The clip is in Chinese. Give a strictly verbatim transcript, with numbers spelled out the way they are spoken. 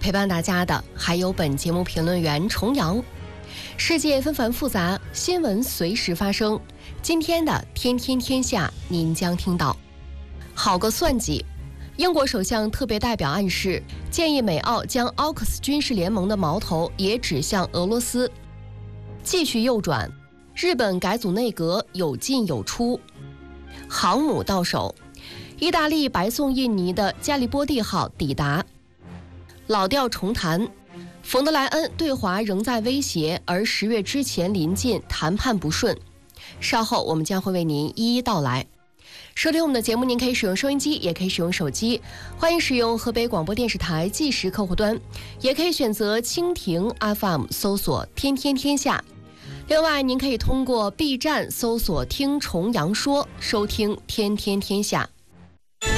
陪伴大家的还有本节目评论员重阳。世界纷繁复杂，新闻随时发生。今天的天天天下，您将听到：好个算计！英国首相特别代表暗示，建议美澳将奥克斯军事联盟的矛头也指向俄罗斯。继续右转，日本改组内阁有进有出。航母到手，意大利白送印尼的加利波第号抵达。老调重弹，冯德莱恩对华仍在威胁，而十月之前临近，谈判不顺。稍后我们将会为您一一道来。收听我们的节目，您可以使用收音机，也可以使用手机，欢迎使用河北广播电视台即时客户端，也可以选择蜻蜓 F M 搜索天天天下。另外，您可以通过 B 站搜索听重阳说收听天天天下。